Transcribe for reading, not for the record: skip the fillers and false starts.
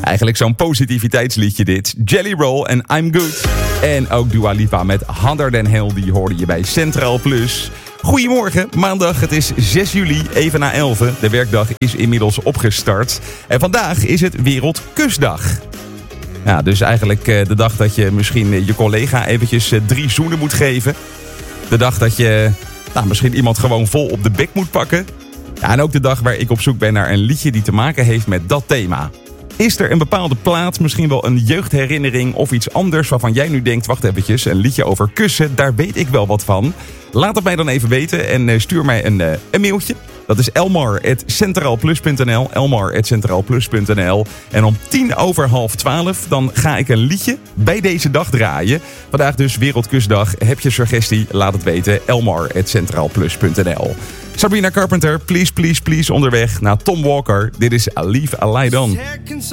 Eigenlijk zo'n positiviteitsliedje dit. Jelly Roll en I'm Good. En ook Dua Lipa met Harder Than Hell, die hoorde je bij Centraal Plus. Goedemorgen, maandag, het is 6 juli, even na 11. De werkdag is inmiddels opgestart. En vandaag is het Wereldkusdag. Ja, dus eigenlijk de dag dat je misschien je collega eventjes 3 zoenen moet geven. De dag dat je misschien iemand gewoon vol op de bek moet pakken. Ja, en ook de dag waar ik op zoek ben naar een liedje die te maken heeft met dat thema. Is er een bepaalde plaat, misschien wel een jeugdherinnering of iets anders waarvan jij nu denkt, wacht eventjes, een liedje over kussen, daar weet ik wel wat van. Laat het mij dan even weten en stuur mij een mailtje. Dat is elmar@centraalplus.nl, elmar@centraalplus.nl. En om 11:10 dan ga ik een liedje bij deze dag draaien. Vandaag dus Wereldkusdag. Heb je suggestie? Laat het weten. elmar@centraalplus.nl. Sabrina Carpenter, Please Please Please onderweg naar Tom Walker. Dit is Leave a Light On.